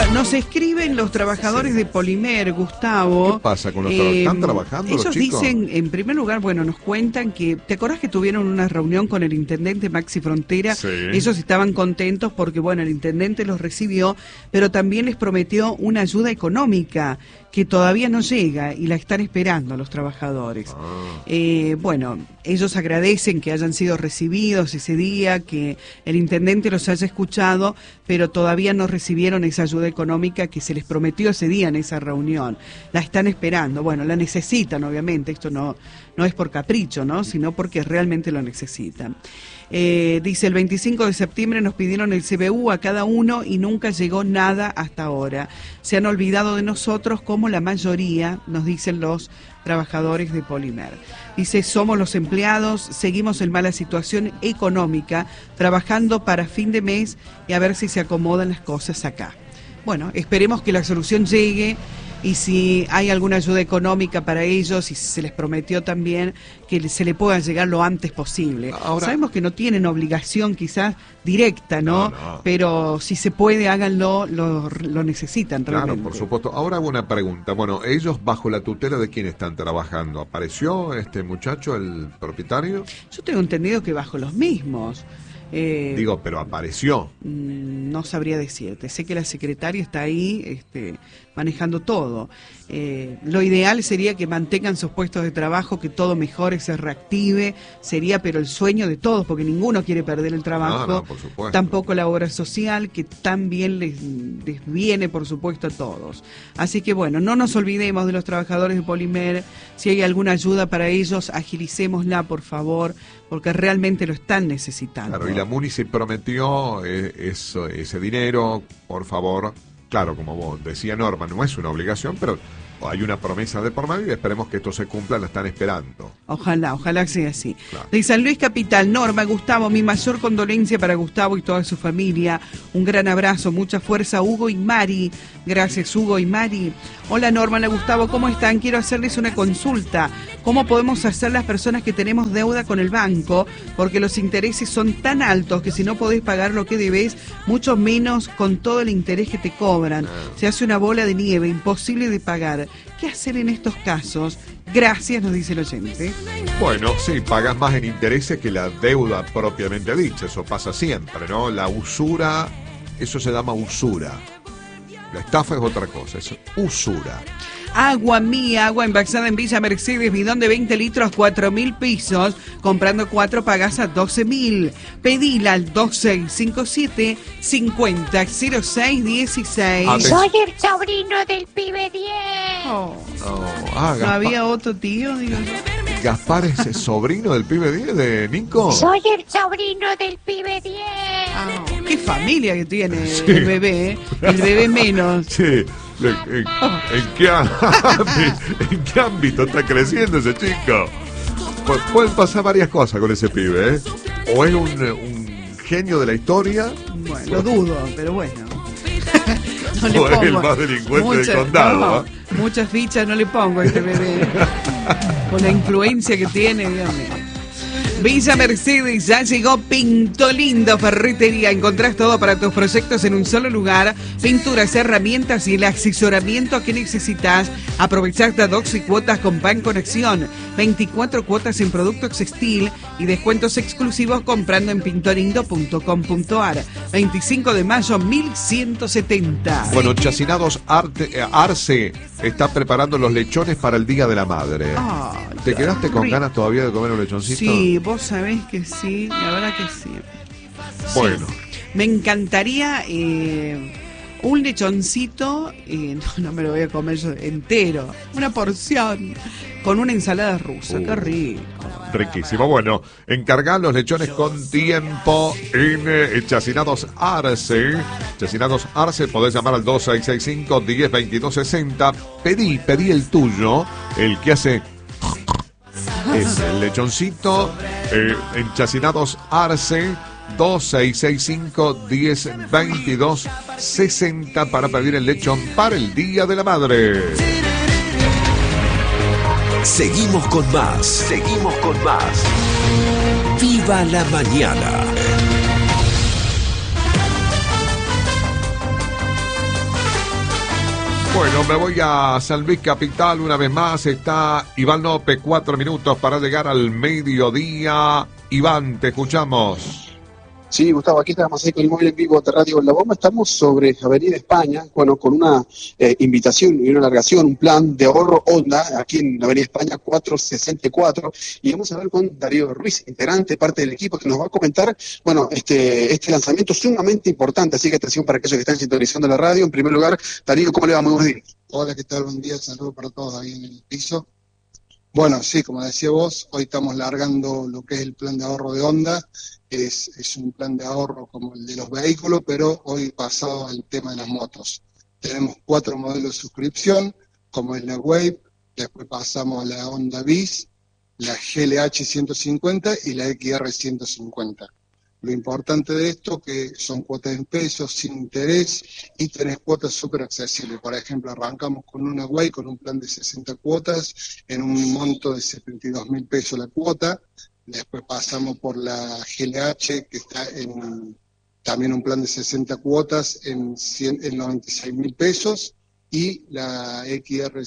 Nos escriben los trabajadores de Polimer, Gustavo. ¿Qué pasa con los trabajadores? ¿Están trabajando los ellos chicos? dicen, en primer lugar, bueno, nos cuentan que, ¿te acordás que tuvieron una reunión con el intendente Maxi Frontera? Sí. Ellos estaban contentos porque, bueno, el intendente los recibió, pero también les prometió una ayuda económica que todavía no llega y la están esperando los trabajadores. Bueno, ellos agradecen que hayan sido recibidos ese día, que el intendente los haya escuchado, pero todavía no recibieron esa ayuda económica que se les prometió ese día en esa reunión. La están esperando, bueno, la necesitan obviamente, esto no es por capricho, ¿no? Sino porque realmente lo necesitan. Dice, el 25 de septiembre nos pidieron el CBU a cada uno y nunca llegó nada hasta ahora. Se han olvidado de nosotros como la mayoría, nos dicen los trabajadores de Polimer. Dice, somos los empleados, seguimos en mala situación económica, trabajando para fin de mes y a ver si se acomodan las cosas acá. Bueno, esperemos que la solución llegue. Y si hay alguna ayuda económica para ellos y se les prometió también que se le pueda llegar lo antes posible. Ahora, sabemos que no tienen obligación quizás directa, ¿no? Pero si se puede, háganlo, lo necesitan realmente. Claro, por supuesto. Ahora hago una pregunta. Bueno, ellos bajo la tutela de quién están trabajando. ¿Apareció este muchacho, el propietario? Yo tengo entendido que bajo los mismos. Digo, pero apareció. No sabría decirte. Sé que la secretaria está ahí manejando todo. Lo ideal sería que mantengan sus puestos de trabajo, que todo mejore, se reactive. Sería, pero el sueño de todos, porque ninguno quiere perder el trabajo. No, por supuesto. Tampoco la obra social, que también les viene, por supuesto, a todos. Así que bueno, no nos olvidemos de los trabajadores de Polimer. Si hay alguna ayuda para ellos, agilicémosla, por favor, porque realmente lo están necesitando. Claro, y la MUNI se prometió ese dinero, por favor. Claro, como vos decía Norma, no es una obligación, pero hay una promesa de por medio y esperemos que esto se cumpla, la están esperando. Ojalá sea así. Claro. De San Luis Capital, Norma, Gustavo, mi mayor condolencia para Gustavo y toda su familia. Un gran abrazo, mucha fuerza, Hugo y Mari. Gracias, Hugo y Mari. Hola Norma, hola Gustavo, ¿cómo están? Quiero hacerles una consulta. ¿Cómo podemos hacer las personas que tenemos deuda con el banco? Porque los intereses son tan altos que si no podés pagar lo que debes, mucho menos con todo el interés que te cobran. Se hace una bola de nieve, imposible de pagar. ¿Qué hacer en estos casos? Gracias, nos dice el oyente. Bueno, sí, pagas más en intereses que la deuda propiamente dicha, eso pasa siempre, ¿no? La usura, eso se llama usura. La estafa es otra cosa, es usura. Agua mía, agua envasada en Villa Mercedes, bidón de 20 litros, 4.000 pesos. Comprando 4 pagás a 12.000. Pedila al 2657-500616. Soy el sobrino del pibe 10. ¿No había otro tío? Digo yo. ¿Gaspar es el sobrino del pibe 10 de Nico? Soy el sobrino del pibe 10. Qué familia que tiene el bebé, el bebé menos. Sí. ¿En qué ámbito está creciendo ese chico? Pueden pasar varias cosas con ese pibe, ¿eh? O es un genio de la historia. Bueno, lo dudo, pero bueno. No le pongo. O es el más delincuente del condado. Muchas fichas no le pongo a este bebé. Con la influencia que tiene, Dios mío. Villa Mercedes, ya llegó Pinto Lindo Ferretería. Encontrás todo para tus proyectos en un solo lugar. Pinturas, herramientas y el asesoramiento que necesitas. Aprovechá hasta 12 cuotas con Pan Conexión. 24 cuotas en productos textil y descuentos exclusivos comprando en pintolindo.com.ar. 25 de mayo, 1170. Bueno, Chacinados Arce está preparando los lechones para el Día de la Madre. ¿Te quedaste con ganas todavía de comer un lechoncito? Sí, vos sabés que sí, la verdad que sí. Bueno. Sí. Me encantaría un lechoncito, no me lo voy a comer yo entero, una porción, con una ensalada rusa, qué rico. Riquísimo. Bueno, encargar los lechones con tiempo en Chacinados Arce. Chacinados Arce, podés llamar al 2665-102260. Pedí el tuyo, el que hace... Es el lechoncito en Chacinados Arce, 2665-102260 para pedir el lechón para el Día de la Madre. Seguimos con más. ¡Viva la mañana! Bueno, me voy a San Luis Capital una vez más. Está Iván López, 4 minutos para llegar al mediodía. Iván, te escuchamos. Sí, Gustavo, aquí estamos ahí con el móvil en vivo de Radio La Bomba. Estamos sobre Avenida España, bueno, con una invitación y una alargación, un plan de ahorro Honda, aquí en Avenida España 464. Y vamos a hablar con Darío Ruiz, integrante, parte del equipo, que nos va a comentar, bueno, este lanzamiento sumamente importante. Así que atención para aquellos que están sintonizando la radio. En primer lugar, Darío, ¿cómo le va? Muy buenos días. Hola, ¿qué tal? Buen día, saludos para todos ahí en el piso. Bueno, sí, como decía vos, hoy estamos largando lo que es el plan de ahorro de Honda. Es un plan de ahorro como el de los vehículos, pero hoy pasado al tema de las motos. Tenemos 4 modelos de suscripción, como es la Wave, después pasamos a la Honda Biz, la GLH 150 y la XR 150. Lo importante de esto que son cuotas en pesos, sin interés, y tenés cuotas súper accesibles. Por ejemplo, arrancamos con una Wave con un plan de 60 cuotas en un monto de 72.000 pesos la cuota. Después pasamos por la GLH, que está en también un plan de 60 cuotas en 96.000 pesos. Y la XR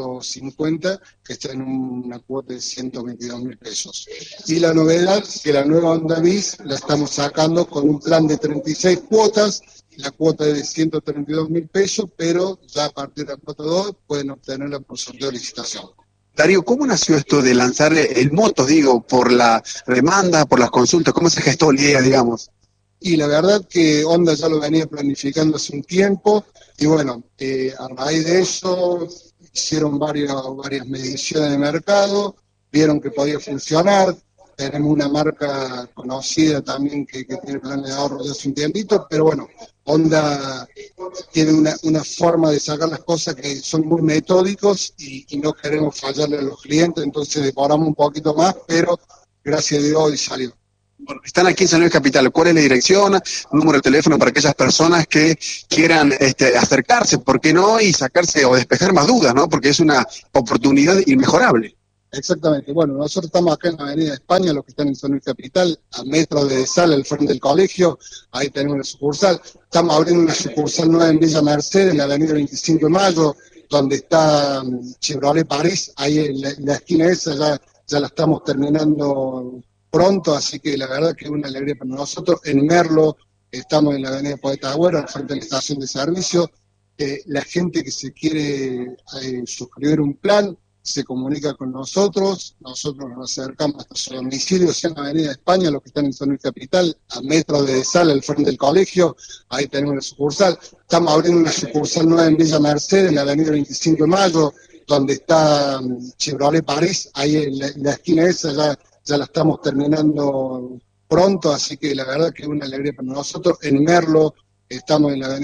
150, que está en una cuota de 122.000 pesos. Y la novedad, que la nueva Honda Biz la estamos sacando con un plan de 36 cuotas, la cuota es de 132.000 pesos, pero ya a partir de la cuota 2 pueden obtenerla por sorteo de licitación. Darío, ¿cómo nació esto de lanzar el motos, digo, por la demanda, por las consultas? ¿Cómo se gestó la idea, digamos? Y la verdad que Honda ya lo venía planificando hace un tiempo, y bueno, a raíz de eso hicieron varias mediciones de mercado, vieron que podía funcionar. Tenemos una marca conocida también que tiene planes de ahorro de hace un tiempito, pero bueno, Honda tiene una forma de sacar las cosas que son muy metódicos y no queremos fallarle a los clientes, entonces demoramos un poquito más, pero gracias a Dios hoy salió. Bueno, están aquí en San Luis Capital. ¿Cuál es la dirección? Un número de teléfono para aquellas personas que quieran acercarse, ¿por qué no? Y sacarse o despejar más dudas, ¿no? Porque es una oportunidad inmejorable. Exactamente. Bueno, nosotros estamos acá en la Avenida España, los que están en San Luis Capital, a metros de Sala, al frente del colegio. Ahí tenemos una sucursal. Estamos abriendo una sucursal nueva en Villa Mercedes, en la Avenida 25 de Mayo, donde está Chevrolet París. Ahí en la esquina esa ya la estamos terminando pronto, así que la verdad que es una alegría para nosotros. En Merlo estamos en la Avenida Poeta Agüero, al frente de la estación de servicio. La gente que se quiere suscribir un plan se comunica con nosotros nos acercamos hasta su domicilio, sea en la Avenida España, los que están en San Luis Capital, a metros de Sala, al frente del colegio. Ahí tenemos una sucursal. Estamos abriendo una sucursal nueva en Villa Mercedes, en la Avenida 25 de Mayo, donde está Chevrolet París. Ahí en la esquina esa ya la estamos terminando pronto, así que la verdad que es una alegría para nosotros. En Merlo estamos en la Avenida